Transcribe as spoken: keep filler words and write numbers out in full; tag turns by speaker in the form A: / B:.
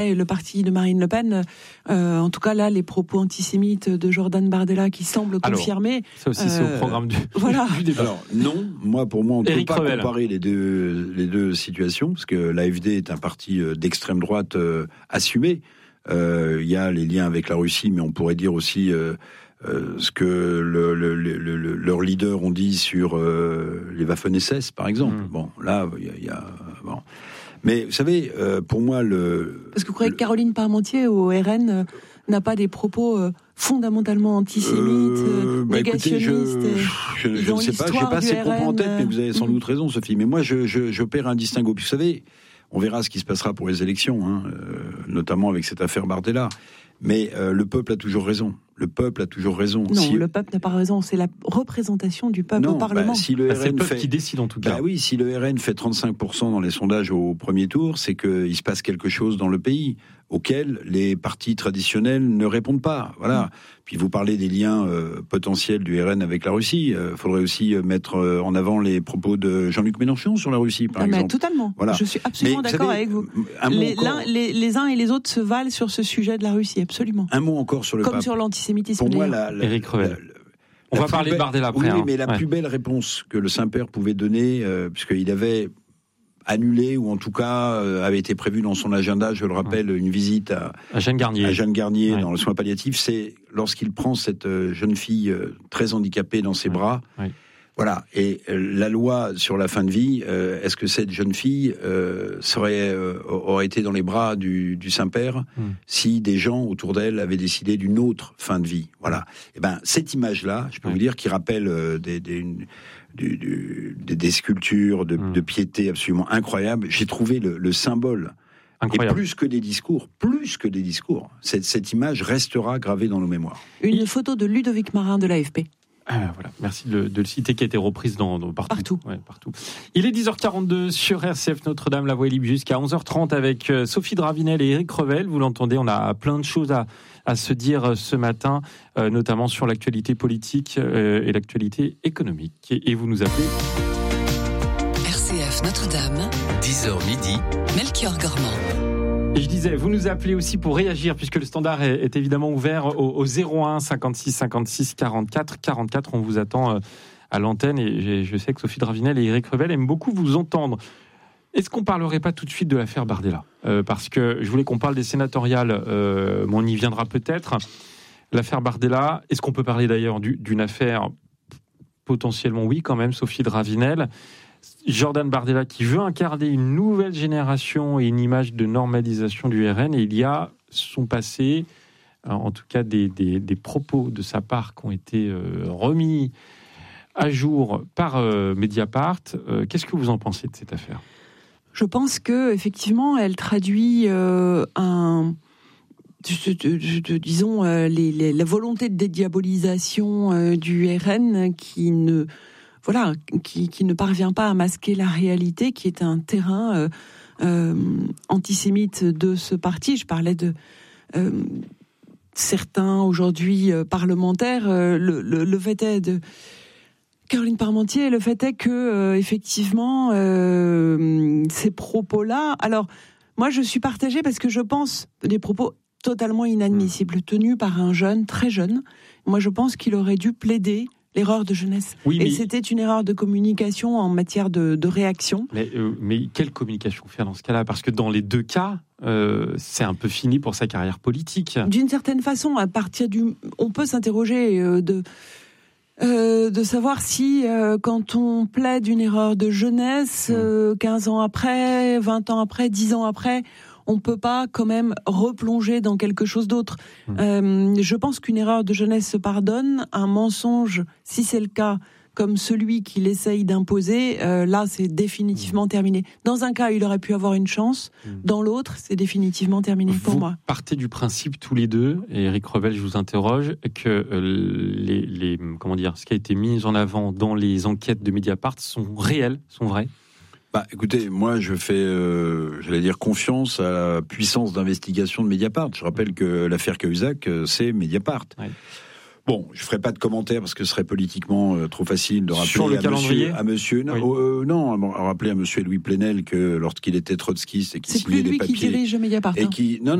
A: le parti de Marine Le Pen, euh, en tout cas là, les propos antisémites de Jordan Bardella qui semblent confirmer.
B: Ça aussi, euh, c'est au programme du,
A: voilà.
B: du débat.
C: Alors non, moi pour moi, on ne peut pas
B: Revel.
C: comparer les deux les deux situations parce que l'A F D est un parti d'extrême droite euh, assumé. Il euh, y a les liens avec la Russie, mais on pourrait dire aussi euh, euh, ce que le, le, le, le, leurs leaders ont dit sur euh, les Waffen-S S, par exemple. Mmh. Bon, là, il y a, y a bon. Mais vous savez, euh, pour moi, le...
A: Parce que vous croyez
C: le,
A: que Caroline Parmentier, au R N, euh, n'a pas des propos euh, fondamentalement antisémites, euh, bah négationnistes
C: écoutez, je, je, je ne sais pas, je n'ai pas ces propos en tête, mais vous avez sans doute raison, Sophie. Mais moi, je, je, j'opère un distinguo. Puis vous savez, on verra ce qui se passera pour les élections, hein, euh, notamment avec cette affaire Bardella. Mais euh, le peuple a toujours raison. Le peuple a toujours raison.
A: Non, si... le peuple n'a pas raison. C'est la représentation du peuple
C: non,
A: au Parlement.
C: Bah, si le
B: bah,
C: R N
B: c'est le peuple
C: fait...
B: qui décide en tout cas.
C: Bah oui, si le R N fait trente-cinq pour cent dans les sondages au premier tour, c'est qu'il se passe quelque chose dans le pays auquel les partis traditionnels ne répondent pas. Voilà. Mmh. Puis vous parlez des liens euh, potentiels du R N avec la Russie. Il euh, faudrait aussi euh, mettre euh, en avant les propos de Jean-Luc Mélenchon sur la Russie, par
A: non,
C: exemple.
A: Mais totalement. Voilà. Je suis absolument mais, d'accord savez, avec vous. Les, l'un, les, les uns et les autres se valent sur ce sujet de la Russie, absolument.
C: Un mot encore sur le
A: Comme
C: pape.
A: sur l'antisémitisme.
C: Pour moi, la, la,
B: Éric Revel. On va parler
C: belle,
B: de Bardella après.
C: Oui,
B: hein.
C: mais la ouais. plus belle réponse que le Saint-Père pouvait donner, euh, puisqu'il avait annulé, ou en tout cas euh, avait été prévu dans son agenda, je le rappelle, ouais. une visite à,
B: à Jeanne Garnier,
C: à Jeanne Garnier
B: ouais.
C: dans le soin palliatif, c'est lorsqu'il prend cette euh, jeune fille euh, très handicapée dans ses ouais. bras. Ouais. Voilà. Et euh, la loi sur la fin de vie, euh, est-ce que cette jeune fille euh, serait, euh, aurait été dans les bras du, du Saint-Père mm. si des gens autour d'elle avaient décidé d'une autre fin de vie? Voilà. Et ben cette image-là, je peux ouais. vous dire, qui rappelle euh, des, des, une, du, du, des, des sculptures de, mm. de piété absolument incroyables. J'ai trouvé le, le symbole. Incroyable. Et plus que des discours, plus que des discours, cette, cette image restera gravée dans nos mémoires.
A: Une photo de Ludovic Marin de l'A F P.
B: Ah, voilà. Merci de, de le citer, qui a été reprise dans, dans, partout.
A: Partout.
B: Ouais, partout. Il est dix heures quarante-deux sur R C F Notre-Dame, la voix est libre jusqu'à onze heures trente avec euh, Sophie Dravinel et Éric Revel. Vous l'entendez, on a plein de choses à, à se dire ce matin, euh, notamment sur l'actualité politique euh, et l'actualité économique. Et, et vous nous appelez
D: R C F Notre-Dame, dix heures midi, Melchior Gormand.
B: Et je disais, vous nous appelez aussi pour réagir, puisque le standard est, est évidemment ouvert au, au zéro un cinquante-six cinquante-six quarante-quatre quarante-quatre. On vous attend à l'antenne et je sais que Sophie Dravinel et Éric Revel aiment beaucoup vous entendre. Est-ce qu'on ne parlerait pas tout de suite de l'affaire Bardella ? euh, Parce que je voulais qu'on parle des sénatoriales, euh, mais on y viendra peut-être. L'affaire Bardella, est-ce qu'on peut parler d'ailleurs du, d'une affaire potentiellement, oui quand même, Sophie Dravinel ? Jordan Bardella qui veut incarner une nouvelle génération et une image de normalisation du R N, et il y a son passé, en tout cas des, des, des propos de sa part qui ont été euh, remis à jour par euh, Mediapart. Euh, qu'est-ce que vous en pensez de cette affaire ?
A: Je pense que effectivement, elle traduit euh, un, de, de, de, de, disons, euh, les, les, la volonté de dédiabolisation euh, du R N qui ne Voilà, qui, qui ne parvient pas à masquer la réalité, qui est un terrain euh, euh, antisémite de ce parti. Je parlais de euh, certains aujourd'hui euh, parlementaires. Euh, le, le, le fait est de Caroline Parmentier. Le fait est que euh, effectivement euh, ces propos-là. Alors moi, je suis partagée parce que je pense des propos totalement inadmissibles tenus par un jeune, très jeune. Moi, je pense qu'il aurait dû plaider l'erreur de jeunesse. Oui, mais... Et c'était une erreur de communication en matière de, de réaction.
B: Mais, euh, mais quelle communication faire dans ce cas-là ? Parce que dans les deux cas, euh, c'est un peu fini pour sa carrière politique.
A: D'une certaine façon, à partir du... On peut s'interroger euh, de... Euh, de savoir si, euh, quand on plaide une erreur de jeunesse, euh, quinze ans après, vingt ans après, dix ans après... on ne peut pas quand même replonger dans quelque chose d'autre. Mmh. Euh, je pense qu'une erreur de jeunesse se pardonne. Un mensonge, si c'est le cas, comme celui qu'il essaye d'imposer, euh, là, c'est définitivement mmh. terminé. Dans un cas, il aurait pu avoir une chance. Mmh. Dans l'autre, c'est définitivement terminé pour
B: vous
A: moi.
B: Vous partez du principe, tous les deux, et Éric Revel, je vous interroge, que euh, les, les, comment dire, ce qui a été mis en avant dans les enquêtes de Mediapart sont réels, sont vrais ?
C: Bah, écoutez, moi, je fais, euh, j'allais dire, confiance à la puissance d'investigation de Mediapart. Je rappelle que l'affaire Cahuzac, c'est Mediapart. Oui. Bon, je ferai pas de commentaires parce que ce serait politiquement euh, trop facile de rappeler
B: Sur le
C: à,
B: calendrier
C: monsieur, à monsieur, non,
B: oui.
C: euh, non, à rappeler à monsieur Louis Plenel que lorsqu'il était trotskiste et qu'il
A: C'est
C: signait
A: plus
C: des
A: lui
C: papiers
A: qui dirige Mediapart.
C: et
A: hein.
C: qui, non,